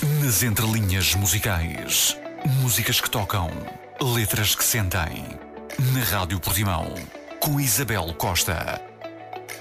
Nas entrelinhas musicais. Músicas que tocam. Letras que sentem. Na Rádio Portimão. Com Isabel Costa.